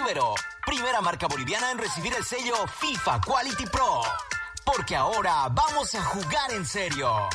Ibero, primera marca boliviana en recibir el sello FIFA Quality Pro. Porque ahora vamos a jugar en serio.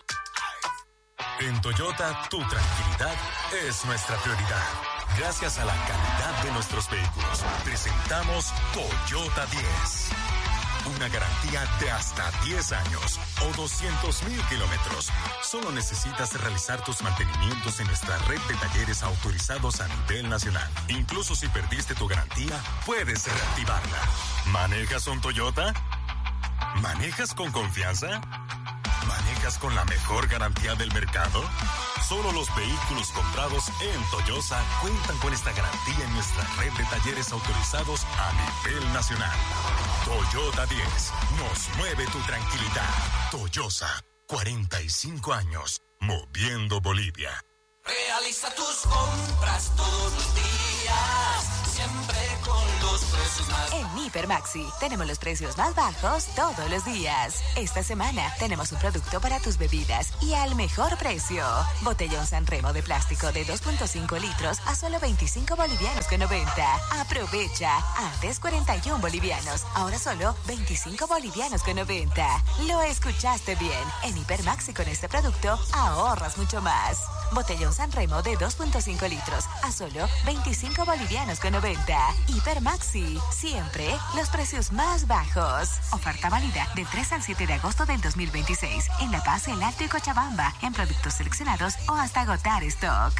En Toyota, tu tranquilidad es nuestra prioridad. Gracias a la calidad de nuestros vehículos, presentamos Toyota 10. Una garantía de hasta 10 años o 200,000 kilómetros. Solo necesitas realizar tus mantenimientos en nuestra red de talleres autorizados a nivel nacional. Incluso si perdiste tu garantía, puedes reactivarla. ¿Manejas un Toyota? ¿Manejas con confianza? ¿Manejas con la mejor garantía del mercado? Solo los vehículos comprados en Toyosa cuentan con esta garantía en nuestra red de talleres autorizados a nivel nacional. Toyota 10 nos mueve tu tranquilidad. Toyosa, 45 años, moviendo Bolivia. Realiza tus compras todos los días, siempre con los precios más. En Hipermaxi tenemos los precios más bajos todos los días. Esta semana tenemos un producto para tus bebidas y al mejor precio. Botellón Sanremo de plástico de 2.5 litros a solo 25 bolivianos con 90. Aprovecha. Antes 41 bolivianos, ahora solo 25 bolivianos con 90. Lo escuchaste bien. En Hipermaxi con este producto ahorras mucho más. Botellón Sanremo de 2.5 litros a solo 25 bolivianos con 90. Hipermaxi, siempre los precios más bajos. Oferta válida del 3 al 7 de agosto del 2026 en La Paz, El Alto y Cochabamba, en productos seleccionados o hasta agotar stock.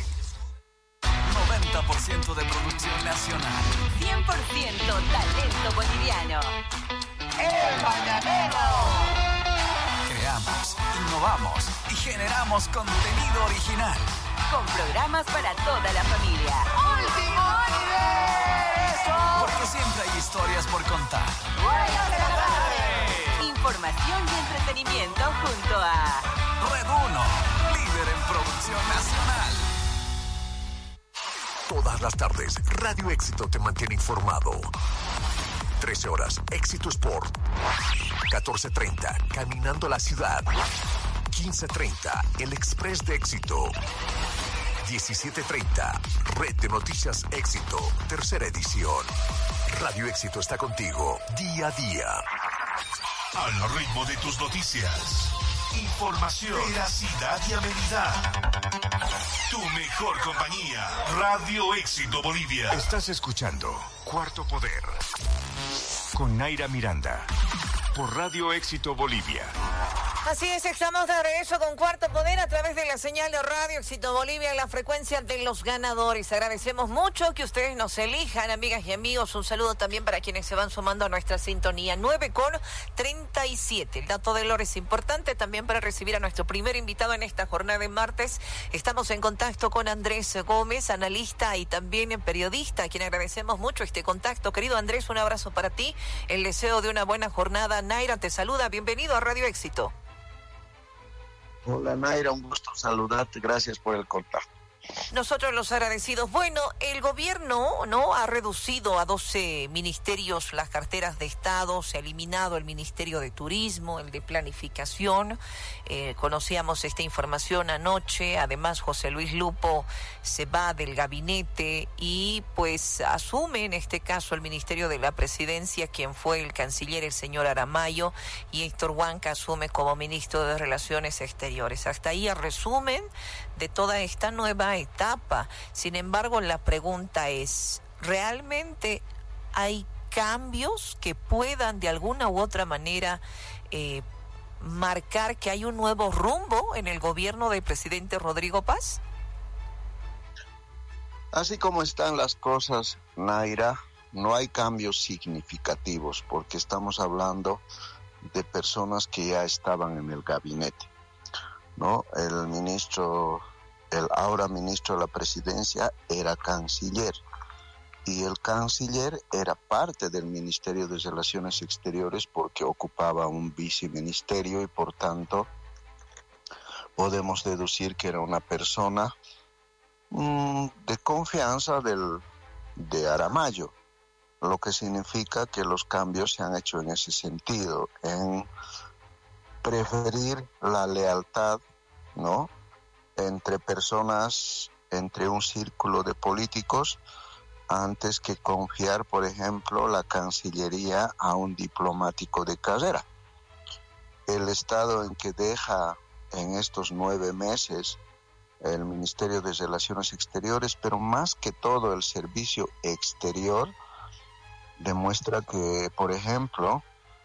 90% de producción nacional. 100% talento boliviano. El Mañanero. Creamos, innovamos y generamos contenido original. Con programas para toda la familia. ¡Último universo! Porque siempre hay historias por contar. ¡Buenas de la tarde! Información y entretenimiento junto a Red 1, líder en producción nacional. Todas las tardes, Radio Éxito te mantiene informado. 13 horas, Éxito Sport. 14:30, Caminando la Ciudad. 15:30, El Express de Éxito. 17:30, Red de Noticias Éxito, tercera edición. Radio Éxito está contigo, día a día. Al ritmo de tus noticias. Información, veracidad y amenidad. Tu mejor compañía, Radio Éxito Bolivia. Estás escuchando Cuarto Poder con Naira Miranda por Radio Éxito Bolivia. Así es, estamos de regreso con Cuarto Poder a través de la señal de Radio Éxito Bolivia en la frecuencia de los ganadores. Agradecemos mucho que ustedes nos elijan, amigas y amigos. Un saludo también para quienes se van sumando a nuestra sintonía. 9:37. El dato del oro es importante también para recibir a nuestro primer invitado en esta jornada de martes. Estamos en contacto con Andrés Gómez, analista y también periodista, a quien agradecemos mucho este contacto. Querido Andrés, un abrazo para ti. El deseo de una buena jornada. Naira te saluda. Bienvenido a Radio Éxito. Hola Naira, un gusto saludarte, gracias por el contacto. Nosotros los agradecidos. Bueno, el gobierno no ha reducido a 12 ministerios las carteras de Estado, se ha eliminado el Ministerio de Turismo, el de Planificación. Conocíamos esta información anoche. Además, José Luis Lupo se va del gabinete y pues asume en este caso el Ministerio de la Presidencia, quien fue el canciller, el señor Aramayo, y Héctor Huanca asume como ministro de Relaciones Exteriores. Hasta ahí el resumen de toda esta nueva etapa. Sin embargo, la pregunta es, ¿realmente hay cambios que puedan de alguna u otra manera marcar que hay un nuevo rumbo en el gobierno del presidente Rodrigo Paz? Así como están las cosas, Naira, no hay cambios significativos porque estamos hablando de personas que ya estaban en el gabinete, ¿no? El ahora ministro de la Presidencia era canciller y el canciller era parte del Ministerio de Relaciones Exteriores porque ocupaba un viceministerio y por tanto podemos deducir que era una persona de confianza de Aramayo, lo que significa que los cambios se han hecho en ese sentido, en preferir la lealtad, ¿no?, entre personas, entre un círculo de políticos antes que confiar, por ejemplo, la Cancillería a un diplomático de carrera. El estado en que deja en estos 9 meses el Ministerio de Relaciones Exteriores, pero más que todo el servicio exterior, demuestra que, por ejemplo,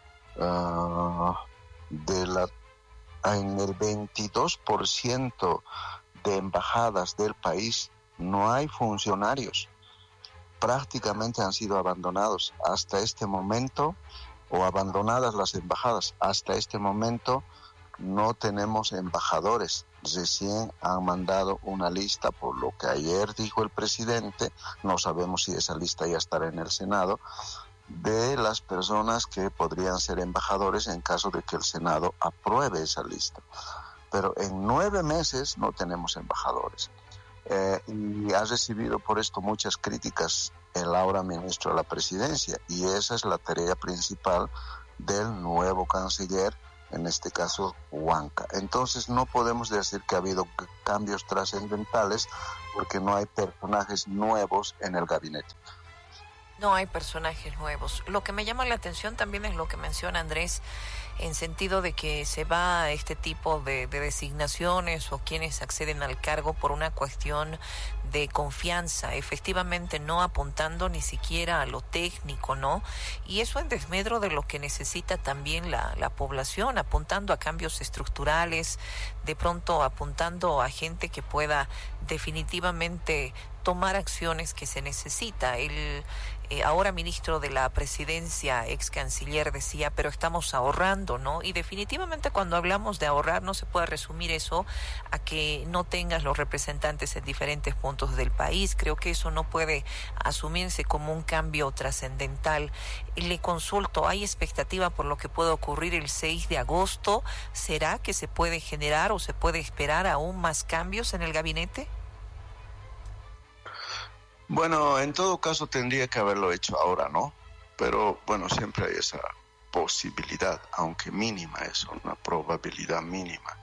en el 22% de embajadas del país no hay funcionarios. Prácticamente han sido abandonados hasta este momento, o abandonadas las embajadas. Hasta este momento no tenemos embajadores. Recién han mandado una lista, por lo que ayer dijo el presidente, no sabemos si esa lista ya estará en el Senado, de las personas que podrían ser embajadores en caso de que el Senado apruebe esa lista. Pero en 9 meses no tenemos embajadores. Y ha recibido por esto muchas críticas el ahora ministro de la Presidencia, y esa es la tarea principal del nuevo canciller, en este caso Huanca. Entonces no podemos decir que ha habido cambios trascendentales porque no hay personajes nuevos en el gabinete. No hay personajes nuevos. Lo que me llama la atención también es lo que menciona Andrés, en sentido de que se va a este tipo de designaciones o quienes acceden al cargo por una cuestión de confianza, efectivamente no apuntando ni siquiera a lo técnico, ¿no? Y eso en desmedro de lo que necesita también la población, apuntando a cambios estructurales, de pronto apuntando a gente que pueda definitivamente tomar acciones que se necesita. El ahora ministro de la Presidencia, ex canciller, decía, pero estamos ahorrando, ¿no? Y definitivamente cuando hablamos de ahorrar no se puede resumir eso a que no tengas los representantes en diferentes puntos del país. Creo que eso no puede asumirse como un cambio trascendental. Le consulto, ¿hay expectativa por lo que puede ocurrir el 6 de agosto? ¿Será que se puede generar o se puede esperar aún más cambios en el gabinete? Bueno, en todo caso tendría que haberlo hecho ahora, ¿no? Pero bueno, siempre hay esa posibilidad, aunque mínima, es una probabilidad mínima.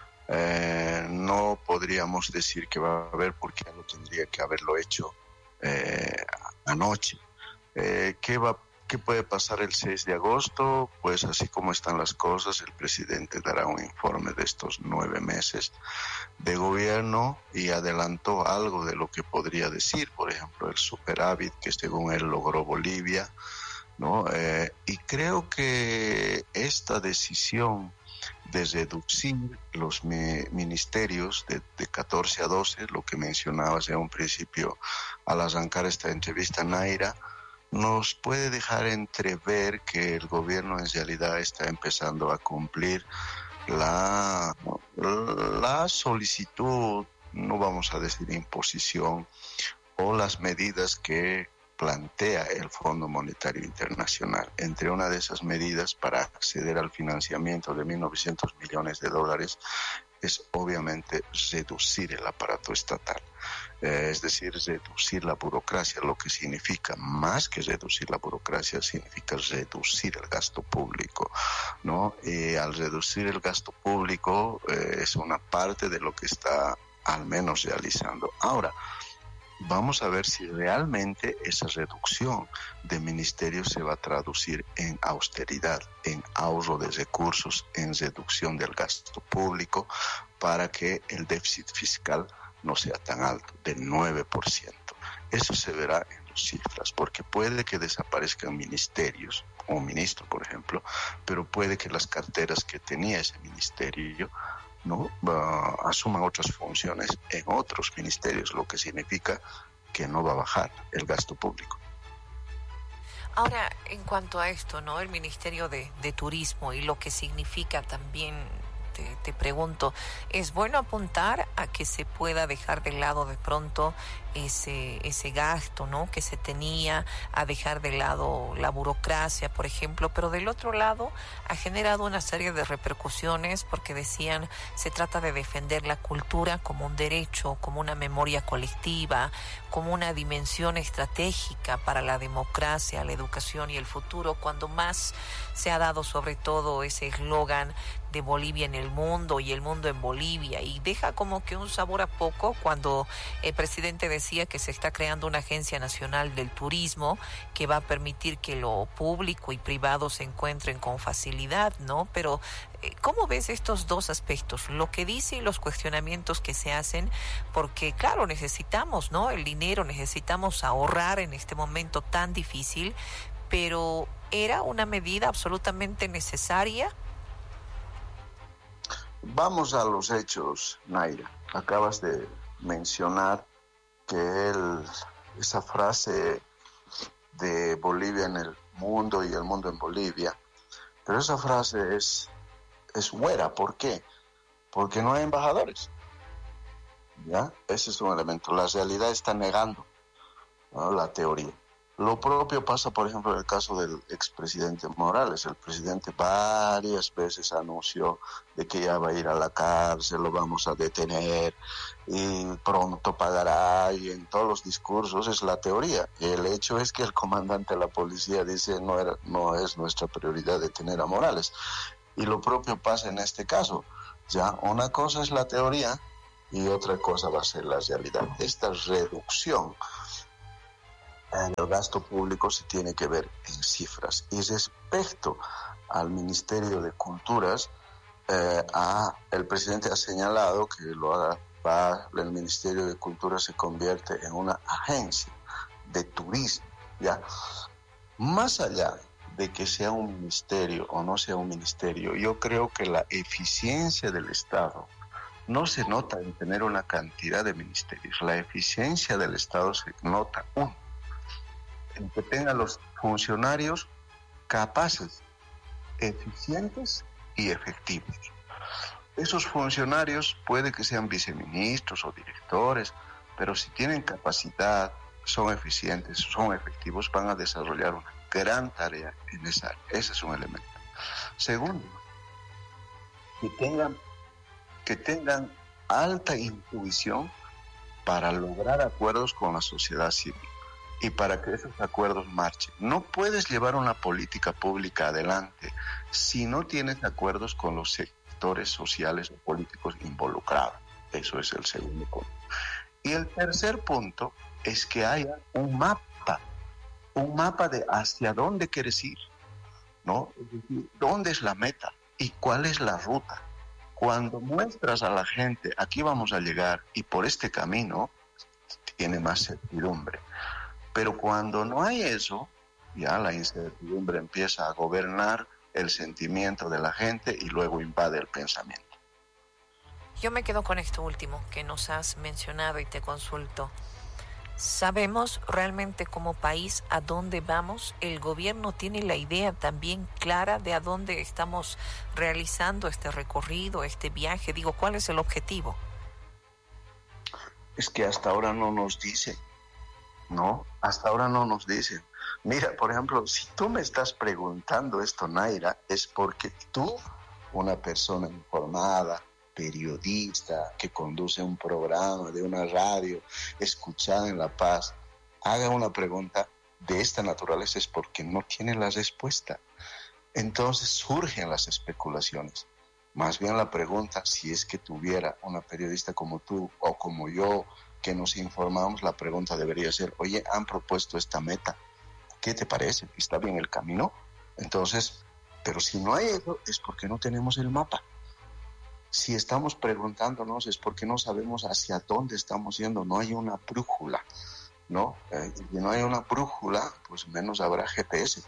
No podríamos decir que va a haber, porque ya lo tendría que haberlo hecho anoche. ¿Qué puede pasar el 6 de agosto? Pues así como están las cosas, el presidente dará un informe de estos 9 meses de gobierno y adelantó algo de lo que podría decir, por ejemplo, el superávit que según él logró Bolivia, ¿no? Y creo que esta decisión de reducir los ministerios de 14 a 12, lo que mencionabas en un principio al arrancar esta entrevista, Naira, nos puede dejar entrever que el gobierno en realidad está empezando a cumplir la solicitud, no vamos a decir imposición, o las medidas que plantea el Fondo Monetario Internacional. Entre una de esas medidas para acceder al financiamiento de 1.900 millones de dólares es obviamente reducir el aparato estatal, es decir, reducir la burocracia, lo que significa, más que reducir la burocracia, significa reducir el gasto público, ¿no? Y al reducir el gasto público es una parte de lo que está al menos realizando. Ahora, vamos a ver si realmente esa reducción de ministerios se va a traducir en austeridad, en ahorro de recursos, en reducción del gasto público, para que el déficit fiscal no sea tan alto, del 9%. Eso se verá en las cifras, porque puede que desaparezcan ministerios, o un ministro, por ejemplo, pero puede que las carteras que tenía ese ministerio no asuman otras funciones en otros ministerios, lo que significa que no va a bajar el gasto público. Ahora, en cuanto a esto, ¿no? El Ministerio de Turismo y lo que significa también, te pregunto, ¿es bueno apuntar a que se pueda dejar de lado de pronto ese gasto, ¿no?, que se tenía, a dejar de lado la burocracia, por ejemplo, pero del otro lado ha generado una serie de repercusiones porque decían se trata de defender la cultura como un derecho, como una memoria colectiva, como una dimensión estratégica para la democracia, la educación y el futuro, cuando más se ha dado sobre todo ese eslogan de Bolivia en el mundo y el mundo en Bolivia, y deja como que un sabor a poco cuando el presidente decía que se está creando una agencia nacional del turismo que va a permitir que lo público y privado se encuentren con facilidad, ¿no? Pero ¿cómo ves estos dos aspectos? Lo que dice y los cuestionamientos que se hacen, porque claro, necesitamos, ¿no?, el dinero, necesitamos ahorrar en este momento tan difícil, pero ¿era una medida absolutamente necesaria? Vamos a los hechos, Naira. Acabas de mencionar que esa frase de Bolivia en el mundo y el mundo en Bolivia, pero esa frase es güera. ¿Por qué? Porque no hay embajadores. ¿Ya? Ese es un elemento. La realidad está negando, ¿no?, la teoría. Lo propio pasa, por ejemplo, en el caso del expresidente Morales. El presidente varias veces anunció de que ya va a ir a la cárcel, lo vamos a detener y pronto pagará, y en todos los discursos es la teoría. El hecho es que el comandante de la policía dice no es nuestra prioridad detener a Morales. Y lo propio pasa en este caso. Ya una cosa es la teoría y otra cosa va a ser la realidad. Esta reducción en el gasto público se tiene que ver en cifras. Y respecto al Ministerio de Culturas, el presidente ha señalado que el Ministerio de Cultura se convierte en una agencia de turismo, ¿ya? Más allá de que sea un ministerio o no sea un ministerio, yo creo que la eficiencia del Estado no se nota en tener una cantidad de ministerios. La eficiencia del Estado se nota en que tenga los funcionarios capaces, eficientes y efectivos. Esos funcionarios puede que sean viceministros o directores, pero si tienen capacidad, son eficientes, son efectivos, van a desarrollar una gran tarea en esa área. Ese es un elemento. Segundo, que tengan alta intuición para lograr acuerdos con la sociedad civil y para que esos acuerdos marchen. No puedes llevar una política pública adelante si no tienes acuerdos con los sectores sociales o políticos involucrados. Eso es el segundo punto. Y el tercer punto es que haya un mapa de hacia dónde quieres ir, ¿no? Es decir, dónde es la meta y cuál es la ruta. Cuando muestras a la gente, aquí vamos a llegar y por este camino, tiene más certidumbre. Pero cuando no hay eso, ya la incertidumbre empieza a gobernar el sentimiento de la gente y luego invade el pensamiento. Yo me quedo con esto último que nos has mencionado y te consulto. ¿Sabemos realmente como país a dónde vamos? ¿El gobierno tiene la idea también clara de a dónde estamos realizando este recorrido, este viaje? Digo, ¿cuál es el objetivo? Es que hasta ahora no nos dicen, ¿no? Hasta ahora no nos dicen. Mira, por ejemplo, si tú me estás preguntando esto, Naira, es porque tú, una persona informada, periodista que conduce un programa de una radio escuchada en La Paz, haga una pregunta de esta naturaleza, es porque no tiene la respuesta. Entonces surgen las especulaciones. Más bien la pregunta, si es que tuviera una periodista como tú o como yo, que nos informamos, la pregunta debería ser, oye, han propuesto esta meta, ¿qué te parece? ¿Está bien el camino? Entonces, pero si no hay eso, es porque no tenemos el mapa. Si estamos preguntándonos es porque no sabemos hacia dónde estamos yendo, no hay una brújula, ¿no? Si no hay una brújula, pues menos habrá GPS.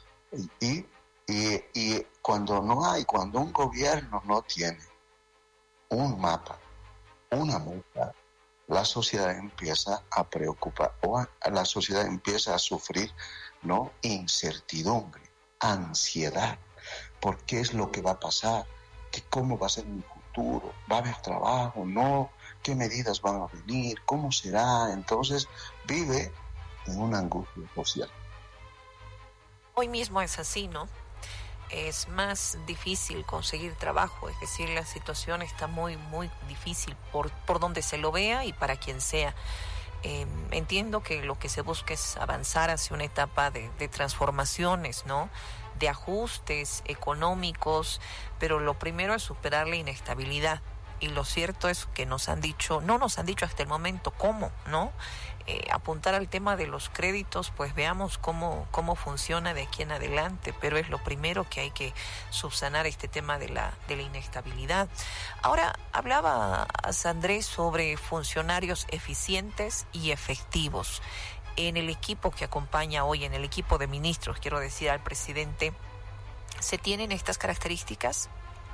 Y cuando un gobierno no tiene un mapa, una meta, la sociedad empieza a preocupar, la sociedad empieza a sufrir, ¿no?, incertidumbre, ansiedad. ¿Por qué es lo que va a pasar? ¿Cómo va a ser mi futuro? ¿Va a haber trabajo? ¿No? ¿Qué medidas van a venir? ¿Cómo será? Entonces vive en una angustia social. Hoy mismo es así, ¿no? Es más difícil conseguir trabajo, es decir, la situación está muy, muy difícil por donde se lo vea y para quien sea. Entiendo que lo que se busca es avanzar hacia una etapa de transformaciones, ¿no? De ajustes económicos, pero lo primero es superar la inestabilidad. Y lo cierto es que no nos han dicho hasta el momento cómo, ¿no? Apuntar al tema de los créditos, pues veamos cómo funciona de aquí en adelante, pero es lo primero que hay que subsanar, este tema de la inestabilidad. Ahora, hablaba Andrés sobre funcionarios eficientes y efectivos. En el equipo que acompaña hoy, en el equipo de ministros, quiero decir, al presidente, ¿se tienen estas características?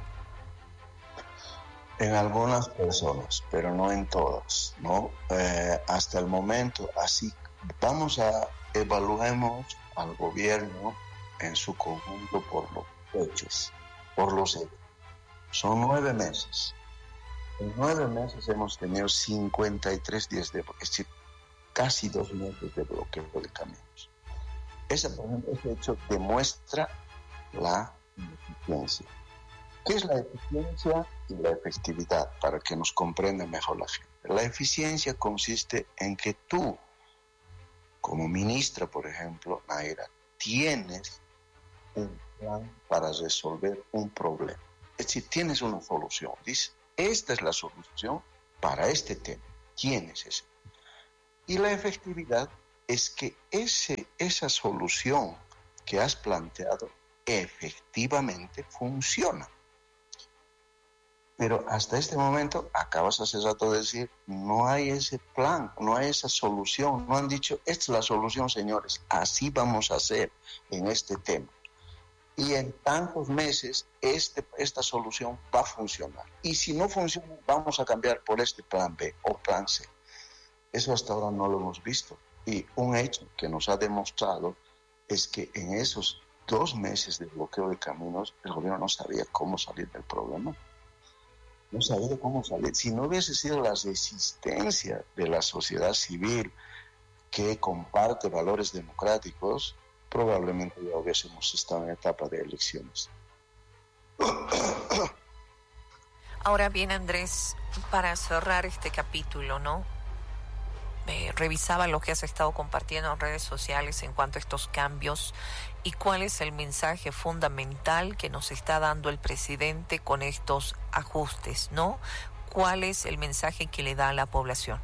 En algunas personas, pero no en todas, ¿no? Hasta el momento, así evaluemos al gobierno en su conjunto por los hechos. Son 9 meses. En 9 meses hemos tenido 53 días es decir, casi 2 meses de bloqueo de caminos. Ese hecho demuestra la ineficiencia. ¿Qué es la eficiencia y la efectividad? Para que nos comprenda mejor la gente. La eficiencia consiste en que tú, como ministra, por ejemplo, Naira, tienes un plan para resolver un problema. Es decir, tienes una solución. Dices, esta es la solución para este tema. Tienes ese. Y la efectividad es que esa solución que has planteado efectivamente funciona. Pero hasta este momento, acabas hace rato de decir, no hay ese plan, no hay esa solución. No han dicho, esta es la solución, señores, así vamos a hacer en este tema. Y en tantos meses, esta solución va a funcionar. Y si no funciona, vamos a cambiar por este plan B o plan C. Eso hasta ahora no lo hemos visto. Y un hecho que nos ha demostrado es que en esos 2 meses de bloqueo de caminos, el gobierno no sabía cómo salir del problema. No sabía cómo salir. Si no hubiese sido la resistencia de la sociedad civil que comparte valores democráticos, probablemente ya hubiésemos estado en etapa de elecciones. Ahora bien, Andrés, para cerrar este capítulo, ¿no? Revisaba lo que has estado compartiendo en redes sociales en cuanto a estos cambios y cuál es el mensaje fundamental que nos está dando el presidente con estos ajustes, ¿no? ¿Cuál es el mensaje que le da a la población?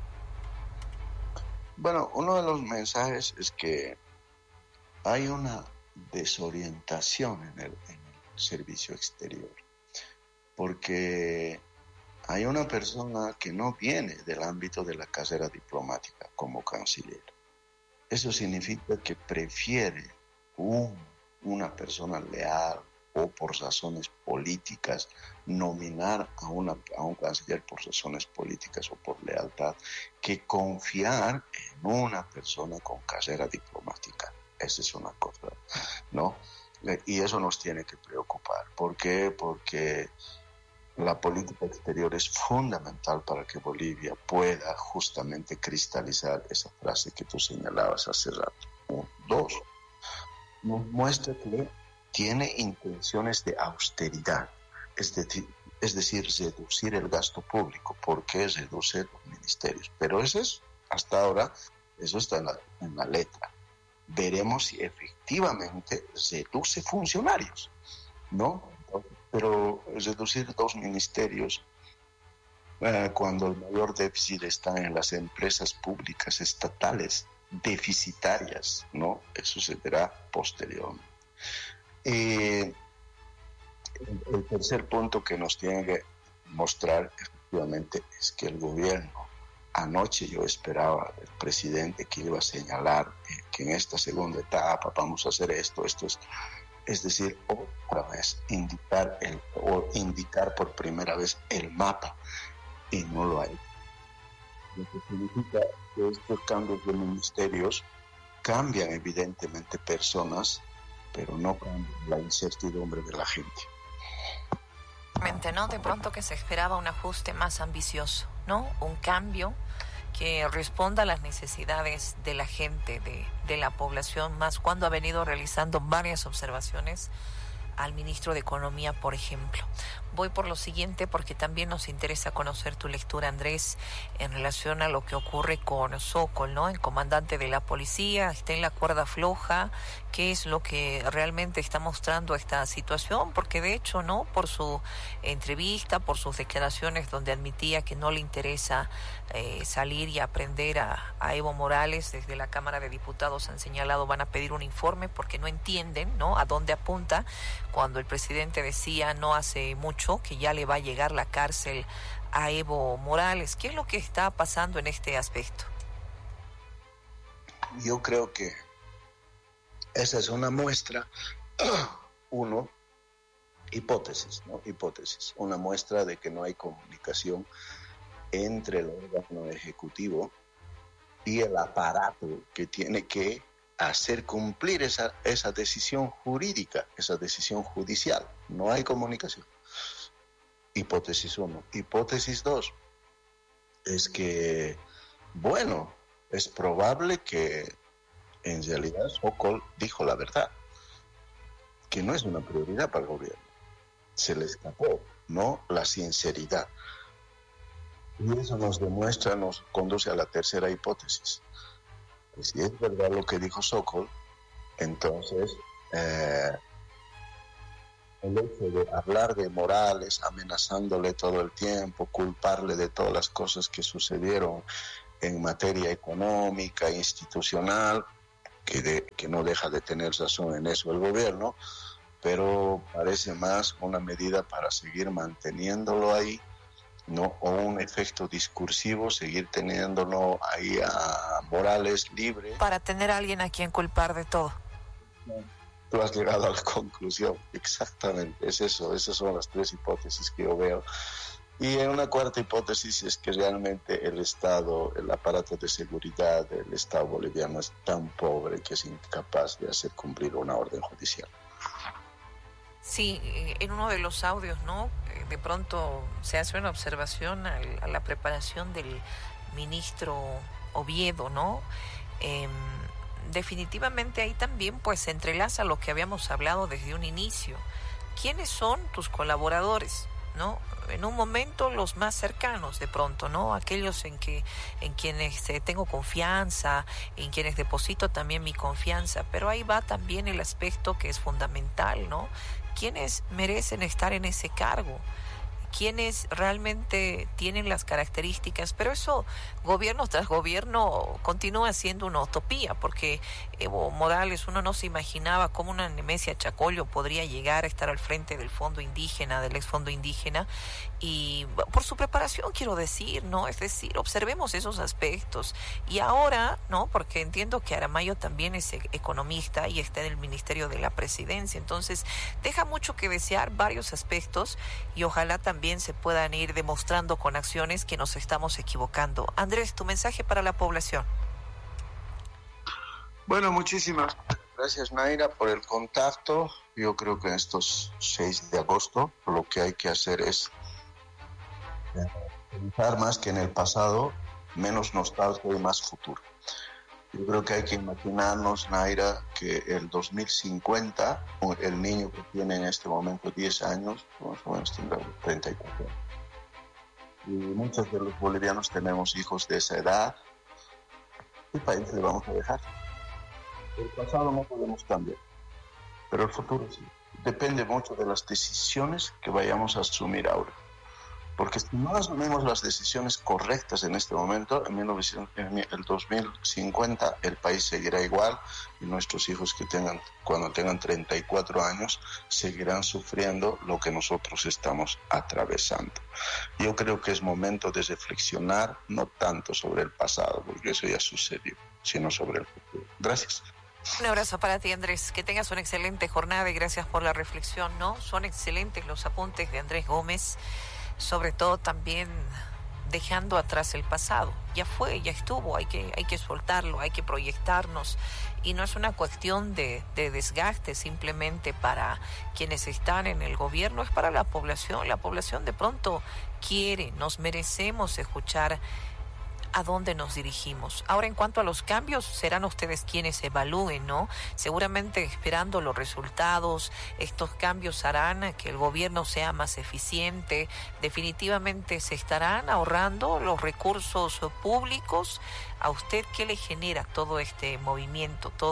Bueno, uno de los mensajes es que hay una desorientación en el servicio exterior, porque hay una persona que no viene del ámbito de la carrera diplomática como canciller. Eso significa que prefiere una persona leal o por razones políticas nominar a un canciller por razones políticas o por lealtad que confiar en una persona con carrera diplomática. Esa es una cosa, ¿no? Y eso nos tiene que preocupar. ¿Por qué? Porque la política exterior es fundamental para que Bolivia pueda justamente cristalizar esa frase que tú señalabas hace rato. 2, nos muestra que tiene intenciones de austeridad, es decir, reducir el gasto público. ¿Por qué reduce los ministerios? Pero eso es, hasta ahora, eso está en la letra. Veremos si efectivamente reduce funcionarios, ¿no? Pero reducir 2 ministerios cuando el mayor déficit está en las empresas públicas estatales deficitarias, ¿no? Eso se verá posteriormente. El tercer punto que nos tiene que mostrar efectivamente es que el gobierno, anoche yo esperaba del presidente que iba a señalar que en esta segunda etapa vamos a hacer esto. Es decir, otra vez indicar por primera vez el mapa, y no lo hay. Lo que significa que estos cambios de ministerios cambian evidentemente personas, pero no cambian la incertidumbre de la gente. ¿No? De pronto que se esperaba un ajuste más ambicioso, ¿no? Un cambio que responda a las necesidades de la gente, de la población, más cuando ha venido realizando varias observaciones al ministro de Economía, por ejemplo. Voy por lo siguiente porque también nos interesa conocer tu lectura, Andrés, en relación a lo que ocurre con Sokol, ¿no? El comandante de la policía está en la cuerda floja. ¿Qué es lo que realmente está mostrando esta situación? Porque de hecho, ¿no? Por su entrevista, por sus declaraciones donde admitía que no le interesa salir y aprender a Evo Morales, desde la Cámara de Diputados han señalado van a pedir un informe porque no entienden, ¿no? A dónde apunta cuando el presidente decía no hace mucho que ya le va a llegar la cárcel a Evo Morales. ¿Qué es lo que está pasando en este aspecto? Yo creo que esa es una muestra, hipótesis, ¿no? Hipótesis, una muestra de que no hay comunicación entre el órgano ejecutivo y el aparato que tiene que hacer cumplir esa decisión jurídica, esa decisión judicial. No hay comunicación. Hipótesis 1. Hipótesis 2 es que, bueno, es probable que en realidad Sokol dijo la verdad, que no es una prioridad para el gobierno. Se le escapó, ¿no? La sinceridad. Y eso nos demuestra, nos conduce a la tercera hipótesis. Si es verdad lo que dijo Sokol, entonces el hecho de hablar de Morales, amenazándole todo el tiempo, culparle de todas las cosas que sucedieron en materia económica, institucional, que no deja de tener razón en eso el gobierno, pero parece más una medida para seguir manteniéndolo ahí, ¿no? O un efecto discursivo, seguir teniéndolo ahí a Morales libre. Para tener a alguien a quien culpar de todo. Tú has llegado a la conclusión, exactamente, es eso, esas son las tres hipótesis que yo veo. Y en una cuarta hipótesis es que realmente el Estado, el aparato de seguridad del Estado boliviano es tan pobre que es incapaz de hacer cumplir una orden judicial. Sí, en uno de los audios, ¿no? De pronto se hace una observación a la preparación del ministro Oviedo, ¿no? Definitivamente ahí también pues se entrelaza lo que habíamos hablado desde un inicio. ¿Quiénes son tus colaboradores? ¿No? En un momento los más cercanos de pronto, ¿no? Aquellos en quienes tengo confianza, en quienes deposito también mi confianza, pero ahí va también el aspecto que es fundamental, ¿no? ¿Quiénes merecen estar en ese cargo? ¿Quiénes realmente tienen las características? Pero eso, gobierno tras gobierno, continúa siendo una utopía, porque Evo Morales, uno no se imaginaba cómo una Nemesia Chacollo podría llegar a estar al frente del fondo indígena, del ex fondo indígena, y por su preparación, quiero decir, ¿no? Es decir, observemos esos aspectos. Y ahora, ¿no? Porque entiendo que Aramayo también es economista y está en el Ministerio de la Presidencia, entonces deja mucho que desear varios aspectos y ojalá también se puedan ir demostrando con acciones que nos estamos equivocando. Andrés, tu mensaje para la población. Bueno, muchísimas gracias, Naira, por el contacto. Yo creo que en estos 6 de agosto lo que hay que hacer es pensar más que en el pasado, menos nostalgia y más futuro. Yo creo que hay que imaginarnos, Naira, que el 2050, el niño que tiene en este momento 10 años, más o menos tendrá 34 años. Y muchos de los bolivianos tenemos hijos de esa edad. ¿Qué país le vamos a dejar? El pasado no podemos cambiar, pero el futuro sí. Depende mucho de las decisiones que vayamos a asumir ahora. Porque si no asumimos las decisiones correctas en este momento, en el 2050 el país seguirá igual y nuestros hijos cuando tengan 34 años seguirán sufriendo lo que nosotros estamos atravesando. Yo creo que es momento de reflexionar no tanto sobre el pasado, porque eso ya sucedió, sino sobre el futuro. Gracias. Un abrazo para ti, Andrés. Que tengas una excelente jornada y gracias por la reflexión, ¿no? Son excelentes los apuntes de Andrés Gómez, sobre todo también dejando atrás el pasado. Ya fue, ya estuvo, hay que soltarlo, hay que proyectarnos y no es una cuestión de desgaste simplemente para quienes están en el gobierno, es para la población. La población de pronto quiere, nos merecemos escuchar a dónde nos dirigimos. Ahora, en cuanto a los cambios, serán ustedes quienes evalúen, ¿no? Seguramente esperando los resultados, estos cambios harán que el gobierno sea más eficiente. Definitivamente se estarán ahorrando los recursos públicos. ¿A usted qué le genera todo este movimiento, todo